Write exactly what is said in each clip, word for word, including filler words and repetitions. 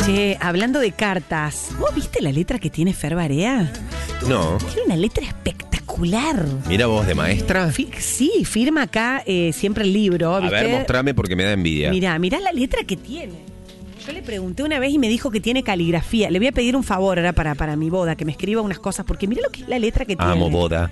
Che, hablando de cartas, ¿vos viste la letra que tiene Fer Barea? No. Tiene una letra espectacular. Mira vos, de maestra. Fi- sí, firma acá eh, siempre el libro, ¿viste? A ver, mostrame porque me da envidia. Mirá, mirá la letra que tiene. Yo le pregunté una vez y me dijo que tiene caligrafía. Le voy a pedir un favor ahora para, para mi boda, que me escriba unas cosas, porque mirá lo que es la letra que tiene. Amo boda.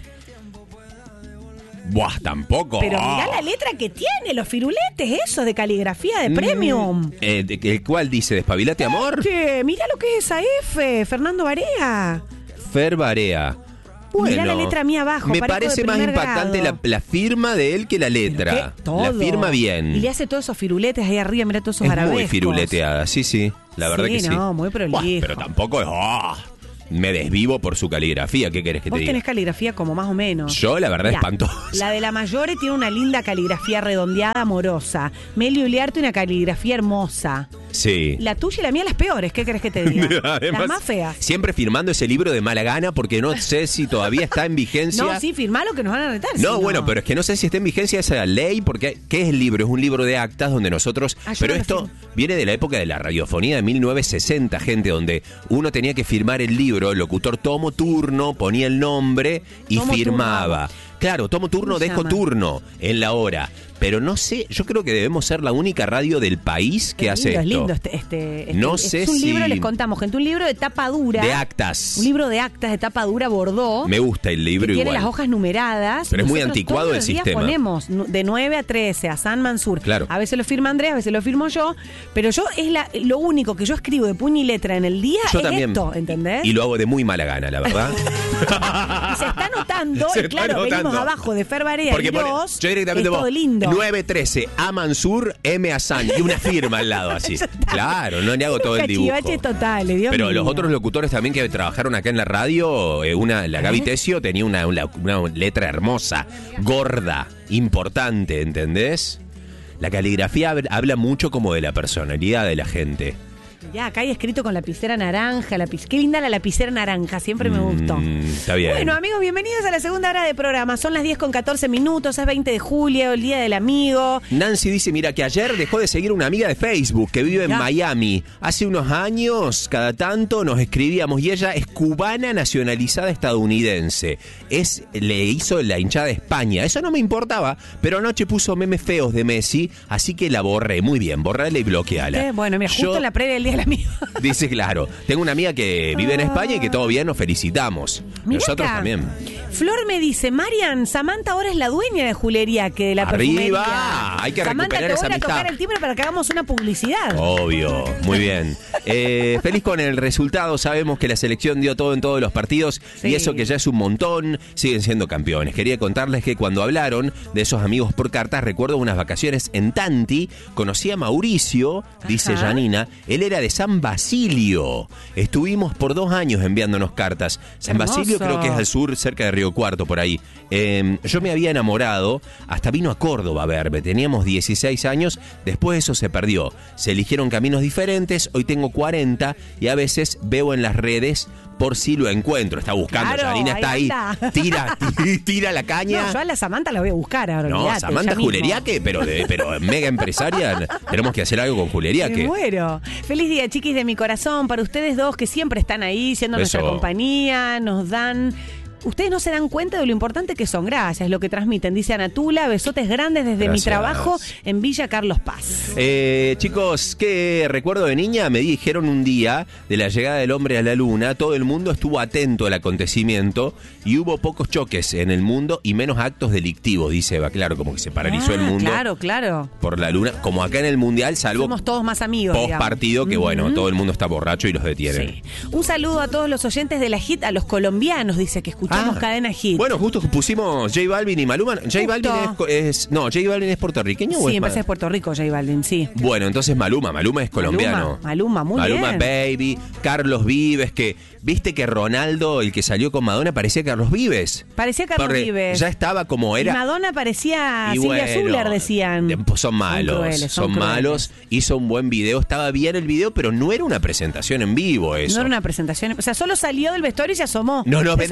Buah, tampoco. Pero oh. mirá la letra que tiene, los firuletes, eso de caligrafía de premium. Mm, eh, de- ¿El cual dice Despabilate amor? Che, mirá lo que es esa F, Fernando Barea. Fer Barea. Bueno, Mirá la letra mía abajo. me parezco parece de más primer impactante la, grado. la firma de él que la letra. ¿Qué? Todo. La firma bien. Y le hace todos esos firuletes ahí arriba, mirá todos esos Es arabescos. muy firuleteada, sí, sí. La verdad Sí, que sí. no, muy prolijo. Buah, pero tampoco es... oh, me desvivo por su caligrafía. ¿Qué querés que te Vos diga? tenés caligrafía como más o menos. Yo, la verdad, Mirá, espantosa. La de la Mayore tiene una linda caligrafía redondeada, amorosa. Meli Uliarte una caligrafía hermosa. Sí. La tuya y la mía las peores, ¿qué querés que te diga? Además, las más feas. Siempre firmando ese libro de mala gana porque no sé si todavía está en vigencia. No, sí, firmalo que nos van a retar. No, si bueno, pero es que no sé si está en vigencia esa ley, porque ¿qué es el libro? Es un libro de actas donde nosotros... Ah, yo pero no lo esto firmo. viene de la época de la radiofonía de mil novecientos sesenta, gente, donde uno tenía que firmar el libro, el locutor tomo turno, ponía el nombre y Tomo firmaba. Claro, tomo turno, ¿Cómo se dejo llama? turno en la hora. Pero no sé, yo creo que debemos ser la única radio del país que Es hace lindo, es esto. lindo este, este, este- No es sé un si- libro, les contamos, gente, un libro de tapa dura. De actas. Un libro de actas de tapa dura bordó. Me gusta el libro que igual. tiene las hojas numeradas. Pero es muy Nosotros anticuado todos el los días sistema. ponemos nu- de nueve a trece a San Mansur. Claro. A veces lo firma Andrea, a veces lo firmo yo. Pero yo es la, lo único que yo escribo de puño y letra en el día Yo es también. esto, ¿entendés? Y lo hago de muy mala gana, la verdad. Y se está notando, Se y está claro, venimos notando. abajo de Fer Barea Porque y pone- vos, yo directamente es todo vos, lindo. nueve trece A Mansur, M Hassan y una firma al lado así. Ya está. Claro, no le hago todo el dibujo. Cachivaches totales, Dios Pero mío. los otros locutores también que trabajaron acá en la radio, eh, una, la Gaby Tesio tenía una, una, una letra hermosa, gorda, importante, ¿entendés? La caligrafía hab- habla mucho como de la personalidad de la gente. Ya, acá hay escrito con lapicera naranja. Lapic... Qué linda la lapicera naranja, siempre me gustó. Mm, está bien. Bueno, amigos, bienvenidos a la segunda hora de programa. Son las diez con catorce minutos, es veinte de julio, el Día del Amigo. Nancy dice, mira, que ayer dejó de seguir una amiga de Facebook que vive en Ya. Miami. Hace unos años, cada tanto nos escribíamos y ella es cubana nacionalizada estadounidense. Es, le hizo la hinchada de España. Eso no me importaba, pero anoche puso memes feos de Messi, así que la borré. Muy bien, borrala y bloqueala. Eh, bueno, mira, justo Yo- en la previa del Día del Amigo. Dice, claro, tengo una amiga que vive en España y que todo bien, nos felicitamos. Mirá Nosotros acá. también. Flor me dice, Marian, Samantha ahora es la dueña de Julería, que de la ¡Arriba! perfumería. Hay que Samantha, recuperar te esa voy a amistad. tocar el timbre para que hagamos una publicidad. Obvio, muy bien. Eh, feliz con el resultado, sabemos que la selección dio todo en todos los partidos Sí. y eso que ya es un montón, siguen siendo campeones. Quería contarles que cuando hablaron de esos amigos por cartas, recuerdo unas vacaciones en Tanti, conocí a Mauricio, dice Ajá. Janina, él era de San Basilio. Estuvimos por dos años enviándonos cartas. San Hermoso. Basilio creo que es al sur, cerca de Río Cuarto, por ahí. Eh, yo me había enamorado, hasta vino a Córdoba a verme, teníamos dieciséis años, después eso se perdió. Se eligieron caminos diferentes, hoy tengo cuarenta y a veces veo en las redes por si lo encuentro. Está buscando, Claro, Janina está ahí ahí, anda. tira, tira la caña. No, yo a la Samantha la voy a buscar ahora. No, olvídate, Samantha ya mismo. Juleriaque, pero, de, pero mega empresaria, tenemos que hacer algo con Me Juleriaque. muero. Feliz día, chiquis de mi corazón, para ustedes dos que siempre están ahí, siendo Beso. nuestra compañía, nos dan... Ustedes no se dan cuenta de lo importante que son. Gracias, lo que transmiten. Dice Anatula, besotes grandes desde Gracias. mi trabajo en Villa Carlos Paz. Eh, chicos, ¿qué recuerdo de niña? Me dijeron un día de la llegada del hombre a la luna, todo el mundo estuvo atento al acontecimiento y hubo pocos choques en el mundo y menos actos delictivos, dice Eva. Claro, como que se paralizó Ah, el mundo Claro, claro. por la luna, como acá en el Mundial, salvo Somos todos más amigos, post digamos. partido, que bueno, Ujú. todo el mundo está borracho y los detienen. Sí. Un saludo a todos los oyentes de la Hit, a los colombianos, dice que escuchamos Ah, Cadena Hit. Bueno, justo pusimos J Balvin y Maluma. J Justo. Balvin es, co- es- no, J Balvin es puertorriqueño o Sí, es me ma- parece de Puerto Rico, J Balvin, sí. Bueno, entonces Maluma, Maluma es colombiano. Maluma, Maluma, muy Maluma bien. Baby, Carlos Vives, que viste que Ronaldo, el que salió con Madonna, parecía Carlos Vives. Parecía Carlos Porque Vives. Ya estaba como Y era. Madonna parecía Y Silvia bueno, Zuller, decían. de- pues son malos, Son crueles, son son crueles. malos. Hizo un buen video, estaba bien el video, pero no era una presentación en vivo eso. No era una presentación, o sea, solo salió del vestuario y se asomó. No, no, Eso venga, fue claro, todo lo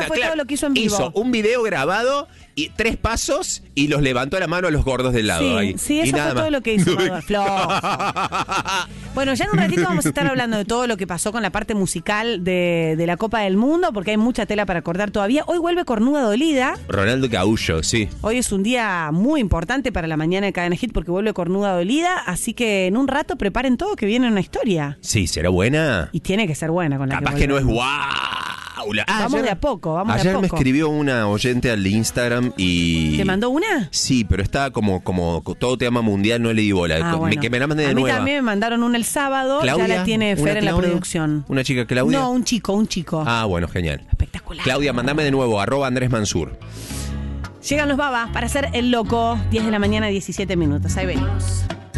que hizo en vivo. Hizo un video grabado y tres pasos y los levantó a la mano a los gordos del lado. Sí, ahí. sí, y eso nada fue más. todo lo que hizo Madonna. Flojo. Bueno, ya en un ratito vamos a estar hablando de todo lo que pasó con la parte musical de, de la Copa del Mundo, porque hay mucha tela para cortar todavía. Hoy vuelve Cornuda Dolida. Ronaldo Gaullo, sí. Hoy es un día muy importante para la mañana de Cadena Hit porque vuelve Cornuda Dolida, así que en un rato preparen todo que viene una historia. Sí, ¿será buena? Y tiene que ser buena con la Capaz que que no es volvemos. guau. La- Ah, Vamos ayer- de a poco, vamos de a Ayer me poco. escribió una oyente al Instagram y... ¿Te mandó una? Sí, pero estaba como, como todo tema mundial, no le di bola. Ah, Me- bueno. Que me la mande de a mí nueva. también me mandaron una el sábado, ¿Claudia? ya la tiene ¿Una Fer en la Claudia? producción. ¿Una chica Claudia? No, un chico, un chico. Ah, bueno, genial. Espectacular. Claudia, mandame de nuevo, arroba Andrés Mansur. Llegan los babas para hacer el loco. diez de la mañana, diecisiete minutos. Ahí venimos.